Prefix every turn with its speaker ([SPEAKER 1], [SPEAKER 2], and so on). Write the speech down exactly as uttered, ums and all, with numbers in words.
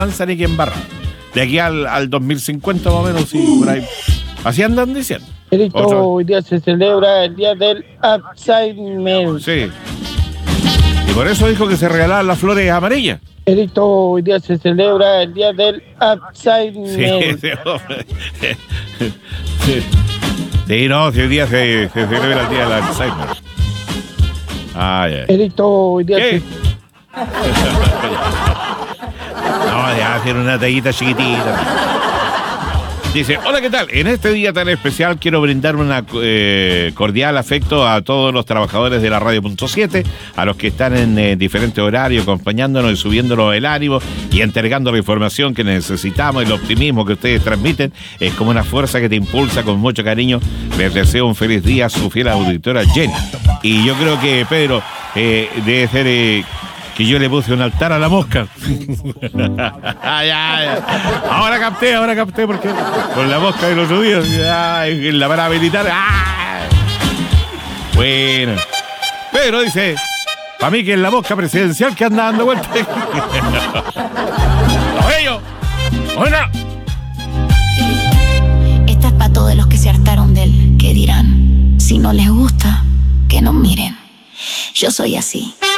[SPEAKER 1] ni que embarra. De aquí al, al dos mil cincuenta más o menos, sí, por ahí. Así andan diciendo.
[SPEAKER 2] Erito, hoy día se celebra el día del Alzheimer.
[SPEAKER 1] Sí. Y por eso dijo que se regalaban las flores amarillas.
[SPEAKER 2] Erito, hoy día se celebra el día del Alzheimer.
[SPEAKER 1] Sí, sí, sí. Sí, no, si hoy día se, se celebra el día del Alzheimer. Ay, ay.
[SPEAKER 2] Erito, hoy día
[SPEAKER 1] ¿Qué?
[SPEAKER 2] se...
[SPEAKER 1] No, ya hacer una tallita chiquitita. Dice, hola, ¿qué tal? En este día tan especial quiero brindar un eh, cordial afecto a todos los trabajadores de la Radio Punto siete, a los que están en eh, diferentes horarios acompañándonos y subiéndonos el ánimo y entregando la información que necesitamos. El optimismo que ustedes transmiten es como una fuerza que te impulsa. Con mucho cariño les deseo un feliz día a su fiel auditora Jenny. Y yo creo que Pedro eh, debe ser... Eh, que yo le puse un altar a la mosca. Ay, ay, ay. Ahora capté, ahora capté, porque con la mosca del otro día, ay, en la parada militar. Ay. Bueno, pero dice, para mí que es la mosca presidencial que anda dando vueltas. ¡Los ellos! ¡Bueno!
[SPEAKER 3] Esta es para todos los que se hartaron de él, que dirán, si no les gusta, que nos miren. Yo soy así.